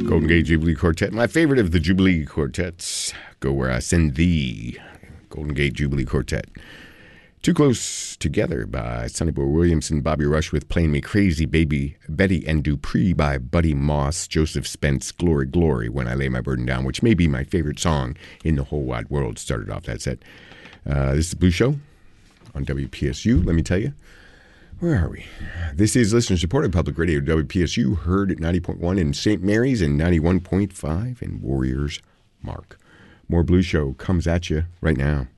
Golden Gate Jubilee Quartet. My favorite of the Jubilee Quartets. Go Where I Send Thee. Golden Gate Jubilee Quartet. Too Close Together by Sonny Boy Williams and Bobby Rush with Playing Me Crazy Baby. Betty and Dupree by Buddy Moss. Joseph Spence, Glory, Glory, When I Lay My Burden Down, which may be my favorite song in the whole wide world. Started off that set. This is The Blues Show on WPSU. Let me tell you. Where are we? This is listener-supported public radio, WPSU, heard at 90.1 in St. Mary's and 91.5 in Warriors Mark. More Blues Show comes at you right now.